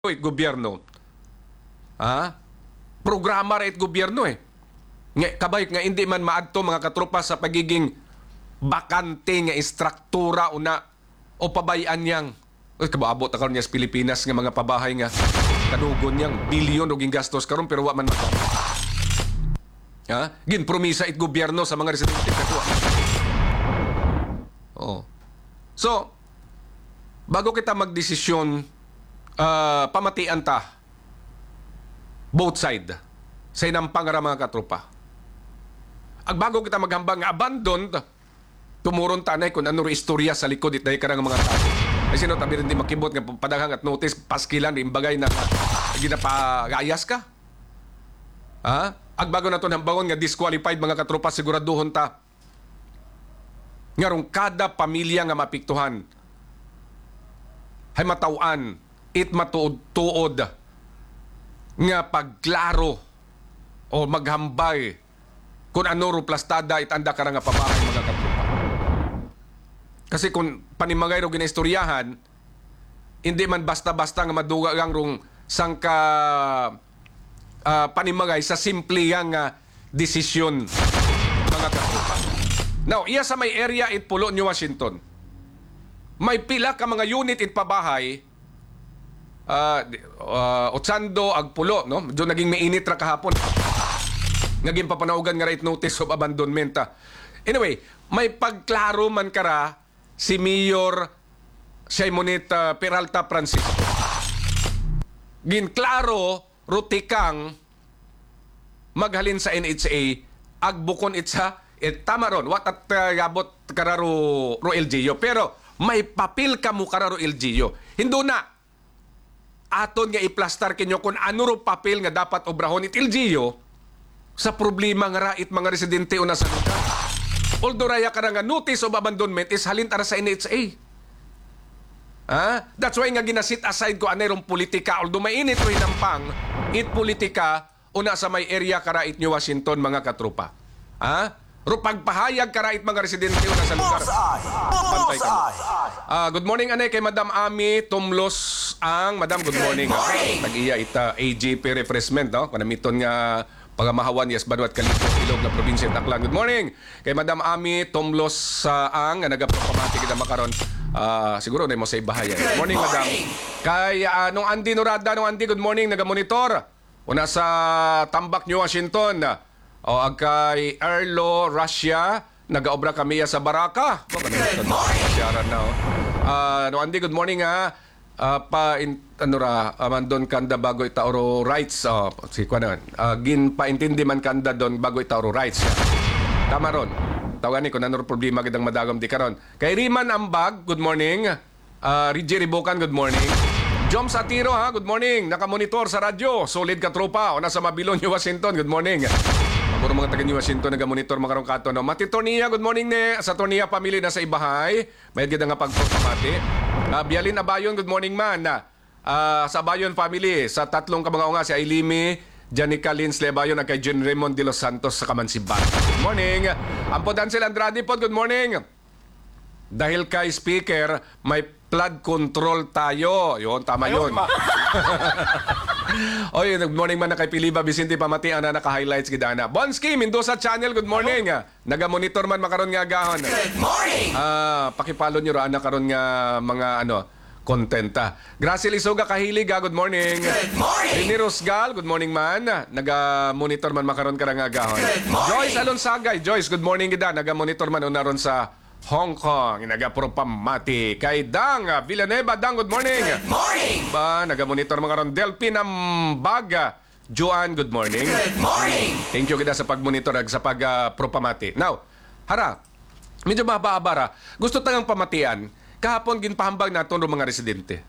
it gobyerno. Ha? Programa it gobyerno eh. Nga kabay nga hindi man maadto mga katropa sa pagiging bakante nga istruktura una o pabayaan yang kabaabot karon niya sa Pilipinas nga mga pabahay nga kadugon yang bilyon og gingastos karon pero wa man mato. Ha? Ginpromisa it gobyerno sa mga residente katwa. Oh. So, bago kita magdesisyon, pamatian ta both side sa inampang nga mga katropa. Ang bago kita maghambang nga abandon, tumuron tanay kung ano rin istorya sa likod itay karang mga tao. Ay sino tabi rin di makibot nga padaghang at notice paskilan rin bagay na ginapagayas ka? Ha? Ang bago na ito hambangon nga disqualified mga katropa siguraduhon ta nga rong kada pamilya nga mapiktuhan ay matawan it matuod-tuod nga pagklaro o maghambay kung ano ro plastada itanda ka nga pabahay mga katropa. Kasi kung panimagay ro ginaistoryahan, hindi man basta-basta nga maduga gang rong sangka panimagay sa simple yang desisyon mga katropa. Now, iya sa may area it pulo New Washington. May pila ka mga unit it pabahay Otsando ag pulo, no? Doon naging mainit ra kahapon. Naging papanaugan nga right notice of abandonment. Anyway, may pagklaro man kara si Mayor Saimonit Peralta Francisco. Ginklaro rutikang maghalin sa NHA agbukon itsa tama ron wat at gabot kararo ro LGU pero may papel ka mo kararo LGU. Hindo na aton nga iplastar kinyo kung ano ro papel nga dapat obrahon it LGU sa problema nga rait mga residente una sa lugar. Although raya ka nga notice of abandonment is halin tara sa NHA. That's why nga ginasit aside ko anay politika. Although mainit ro hinampang, it politika una sa may area karait New Washington mga katropa. Ro pagpahayag karait mga residente una sa lugar. Pantay ka. Good morning anay kay Madam Ami Tumlos ang Madam, good morning. Nag-iya ita AJP refreshment, no? Kanamiton nga pagamahawan yes Banwat Kalito Ilog na probinsya Taclan. Good morning kay Madam Ami Tumlos ang nagapropamati kita makaron. Siguro na mo sa ibahaya. Good morning, Madam. Kay nung Andy Norada, nung Andy, good morning, nagamonitor. Una sa Tambak, New Washington. O kay Erlo, Russia, nagaobra kami sa Baraka. Good morning. Nung Andy, good morning ha. Mandon kanda bago itaoro rights. Si Kwanan. Ginpaintindi man kanda don bago itaoro rights. Tama ron. Tawagan ni kung ano problema gandang madagom di karon. Kay Riman Ambag, good morning. Rigi Ribokan, good morning. Jom Satiro, ha, good morning. Nakamonitor sa radyo. Solid ka tropa. O nasa Mabilon, New Washington, good morning. Puro mga taga New Washington nagamonitor mga karong kato. No? Mati Tornia, good morning ne. Sa Tornia family na sa Ibahay. May ganda nga pagpapamati. Bialin Abayon, good morning man. Sa Abayon family, sa tatlong kabangaw nga, si Ailimi, Janica Lins Lebayon at kay John Raymond de los Santos sa Kamansiban. Good morning. Ampo Dancel Andrade po, good morning. Dahil kay speaker, may flood control tayo. Yun, tama yun. Oy, good morning man na kay Piliba Vicente Pamati na naka-highlights gidana. Bonski, Mendoza Channel, good morning. Naga-monitor man makaron nga agahon. Good morning. Pakipalo nyo ra karon nga mga content. Graciel Isoga Kahilig, good morning. Good morning. Rini Rosgal, good morning man. Naga-monitor man makaron ka nga agahon. Joyce Alonsagay, Joyce, good morning gida. Naga-monitor man unaron sa Hong Kong, nagapropamati. Kay Dang Villanueva, Dang, good morning. Good morning. Naga-monitor mga ron. Delphin Ambaga, Joan, good morning. Good morning. Thank you kita sa pag-monitor at sa pag-propamati. Now, hara, medyo mababara. Gusto tangang pamatian, kahapon ginpahambag naton mga residente.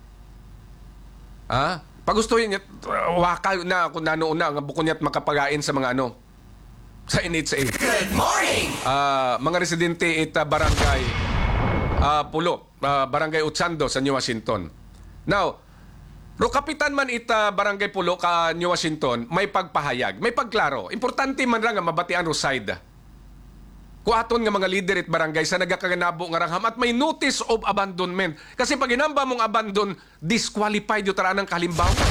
Pag gusto yun, wakay na kung nanoon na, bukon niya't makapagain sa mga sa NHA. Good morning. Mga residente ita barangay Pulo, barangay Otsando sa New Washington. Now, ro kapitan man ita barangay Pulo ka New Washington, may pagpahayag, may pagklaro. Importante man ra nga mabatian ro side. kuaton nga mga leader at barangay sa nagakaganabo nga rangham at may notice of abandonment. Kasi pag inamba mong abandon, disqualified yung taranang kalimbaw.